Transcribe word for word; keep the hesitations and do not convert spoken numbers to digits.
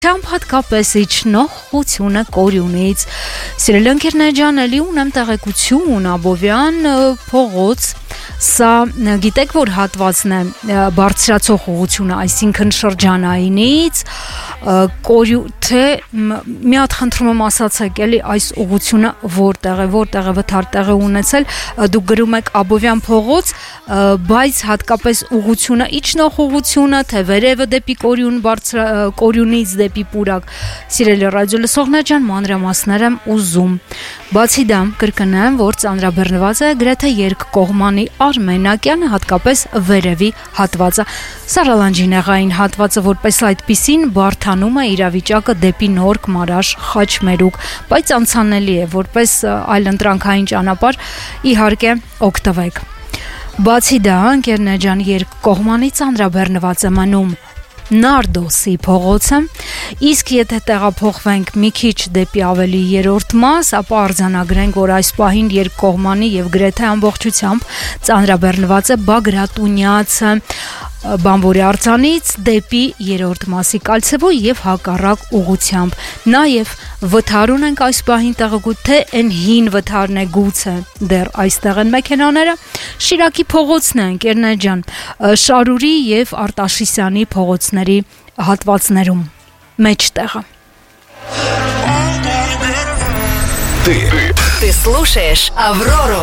Չամբ հատկապես իջնողությունը կորյունից, սիրելի ընկերներ ջան, էլի ունեմ տեղեկություն, Աբովյան փողոց, սա գիտեք որ հատվածն է բարձրացող ուղղությունը, այսինքն շրջանայինից, թե մի հատ խնդրում եմ ասացեք, էլի այս ուղղությունը որտեղ է, որտեղ է վթար տեղի ունեցել, դուք գրում եք Աբովյան փողոց, բայց հատկապես ուղղությունը իջնող ուղղությունը, թե վերևը դեպի կորյուն, կորյունից դեպի Պուրակ, սիրելի ռադիոլսողներ ջան, մանրամասներ եմ ուզում։ Բացի դա, կրկնեմ, որ ծանրաբեռնված է գրեթե երկկողմանի արմենակյանը, հատկապես վերևի հատվածը։ Սարալանջինեղային հատվածը որպես այդպիսին բարդանում է իրավիճակը դեպի Նոր Քմարաշ Խաչմերուկ, բայց անցանելի է, որպես այլընտրանքային ճանապարհ, իհարկե, օգտվեք։ Բացի դա, ընկերներ ջան, երկկողմանի ծանրաբեռնված է մնում Նարդոսի փողոցը, իսկ եթե տեղափոխվենք մի քիչ դեպի ավելի երրորդ մաս, ապա արձանագրենք, որ այս պահին երկկողմանի եւ գրեթե ամբողջությամբ ծանրաբեռնված է Բագրատունյացը, Բամբորի արձանից դեպի երրորդ մասի կալցեվո եւ հակառակ ուղությամբ։ Նաեւ վթար ունենք այս պահին տեղեկուտ, թե այն հին վթարն է գուցե դեռ այստեղ են մեքենաները, Շիրակի փողոցն է, ընկերներ ջան, Շարուրի եւ Արտաշիսյանի փողոցների հատվածներում մեջտեղը։ Ты, ты слушаешь Аврору.